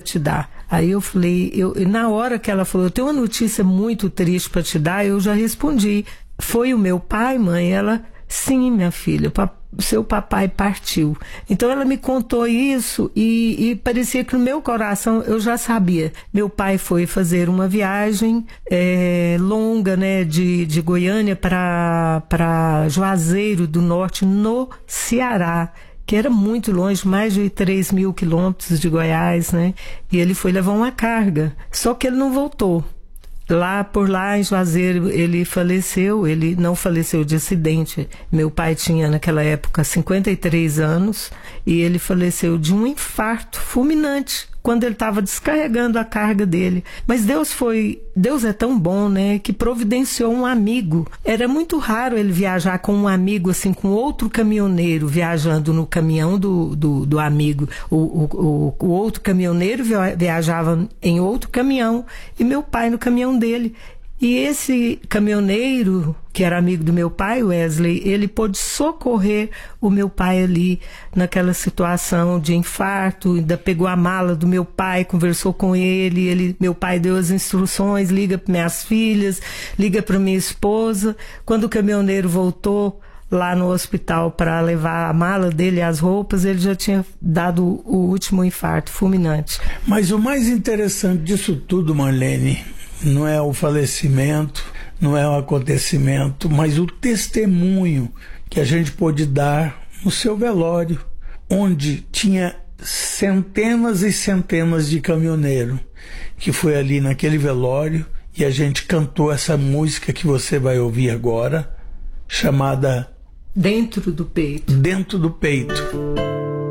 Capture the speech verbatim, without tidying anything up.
te dar. Aí eu falei, eu, na hora que ela falou, eu tenho uma notícia muito triste para te dar, eu já respondi. Foi o meu pai, mãe? Ela, sim, minha filha, o seu papai partiu. Então ela me contou isso e, e parecia que no meu coração eu já sabia. Meu pai foi fazer uma viagem é, longa, né, de, de Goiânia para Juazeiro do Norte, no Ceará, que era muito longe, mais de três mil quilômetros de Goiás, né? E ele foi levar uma carga, só que ele não voltou. Lá, por lá em Juazeiro, ele faleceu, ele não faleceu de acidente. Meu pai tinha, naquela época, cinquenta e três anos, e ele faleceu de um infarto fulminante, quando ele estava descarregando a carga dele. Mas Deus foi, Deus é tão bom, né, que providenciou um amigo. Era muito raro ele viajar com um amigo, assim, com outro caminhoneiro, viajando no caminhão do, do, do amigo. O, o, o, o outro caminhoneiro viajava em outro caminhão, e meu pai no caminhão dele. E esse caminhoneiro, que era amigo do meu pai, Wesley, ele pôde socorrer o meu pai ali naquela situação de infarto, ainda pegou a mala do meu pai, conversou com ele, ele meu pai deu as instruções, liga para minhas filhas, liga para minha esposa. Quando o caminhoneiro voltou lá no hospital para levar a mala dele e as roupas, ele já tinha dado o último infarto fulminante. Mas o mais interessante disso tudo, Marlene, não é o falecimento, não é o acontecimento, mas o testemunho que a gente pôde dar no seu velório, onde tinha centenas e centenas de caminhoneiros, que foi ali naquele velório, e a gente cantou essa música que você vai ouvir agora, chamada Dentro do Peito. Dentro do Peito.